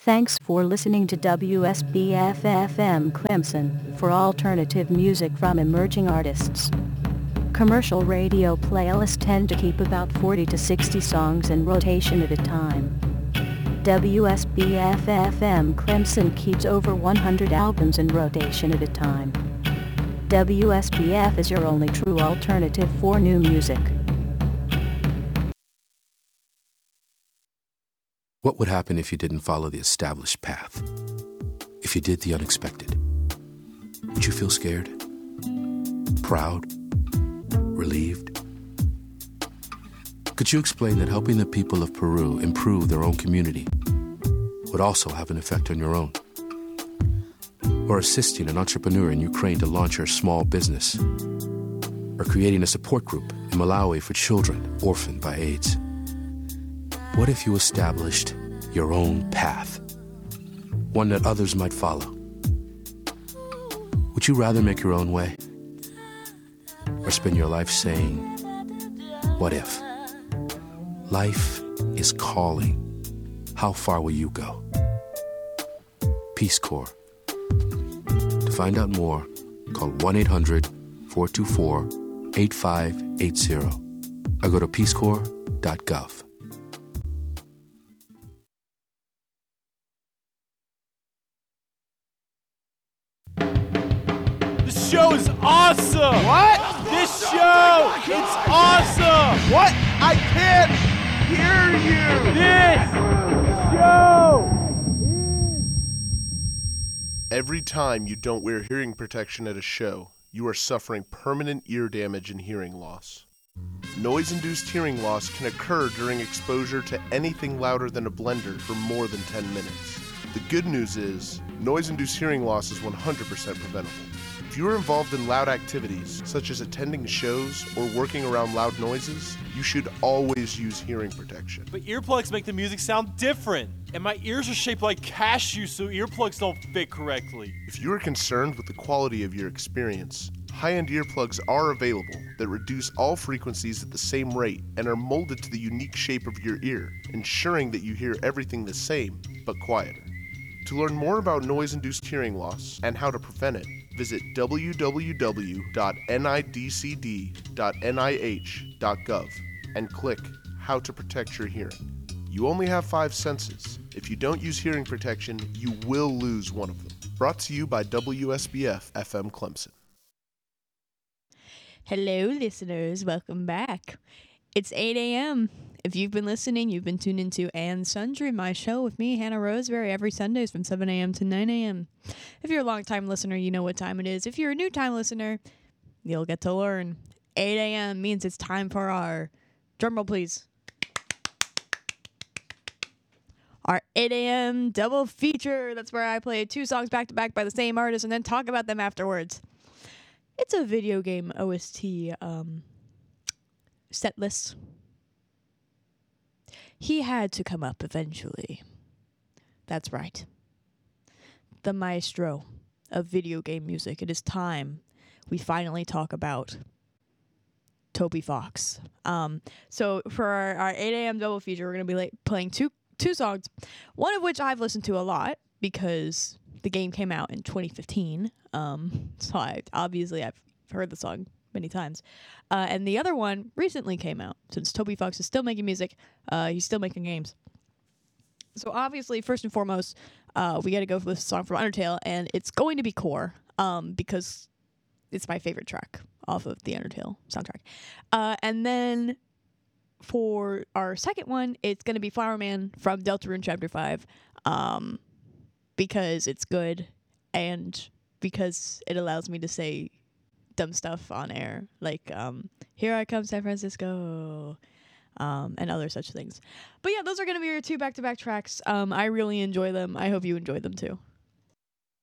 Thanks for listening to WSBF-FM Clemson for alternative music from emerging artists. Commercial radio playlists tend to keep about 40 to 60 songs in rotation at a time. WSBF-FM Clemson keeps over 100 albums in rotation at a time. WSBF is your only true alternative for new music. What would happen if you didn't follow the established path? If you did the unexpected? Would you feel scared? Proud? Relieved? Could you explain that helping the people of Peru improve their own community would also have an effect on your own? Or assisting an entrepreneur in Ukraine to launch her small business? Or creating a support group in Malawi for children orphaned by AIDS? What if you established your own path? One that others might follow? Would you rather make your own way? Or spend your life saying, what if? Life is calling. How far will you go? Peace Corps. To find out more, call 1-800-424-8580 or go to peacecorps.gov. This show is awesome! What? This show! It's awesome! What? I can't hear you! This show! Every time you don't wear hearing protection at a show, you are suffering permanent ear damage and hearing loss. Noise-induced hearing loss can occur during exposure to anything louder than a blender for more than 10 minutes. The good news is, noise-induced hearing loss is 100% preventable. If you are involved in loud activities, such as attending shows or working around loud noises, you should always use hearing protection. But earplugs make the music sound different, and my ears are shaped like cashews, so earplugs don't fit correctly. If you are concerned with the quality of your experience, high-end earplugs are available that reduce all frequencies at the same rate and are molded to the unique shape of your ear, ensuring that you hear everything the same, but quieter. To learn more about noise-induced hearing loss and how to prevent it, visit www.nidcd.nih.gov and click How to Protect Your Hearing. You only have 5 senses. If you don't use hearing protection, you will lose one of them. Brought to you by WSBF FM Clemson. Hello, listeners. Welcome back. It's 8 a.m. If you've been listening, you've been tuned into And Sundry, my show with me, Hannah Roseberry, every Sundays from 7 a.m. to 9 a.m. If you're a long-time listener, you know what time it is. If you're a new-time listener, you'll get to learn. 8 a.m. means it's time for our, drumroll please, our 8 a.m. double feature. That's where I play 2 songs back-to-back by the same artist and then talk about them afterwards. It's a video game OST set list. He had to come up eventually. That's right. The maestro of video game music. It is time we finally talk about Toby Fox. So for our 8 a.m. double feature, we're going to be playing two songs, one of which I've listened to a lot because the game came out in 2015. So I've heard the song many times. And the other one recently came out. Since Toby Fox is still making music, he's still making games. So obviously, first and foremost, we got to go for this song from Undertale, and it's going to be Core, because it's my favorite track off of the Undertale soundtrack. And then for our second one, it's going to be Flower Man from Deltarune Chapter 5, because it's good and because it allows me to say dumb stuff on air, like Here I Come San Francisco, and other such things. But yeah, those are going to be your 2 back-to-back tracks. I really enjoy them. I hope you enjoy them too.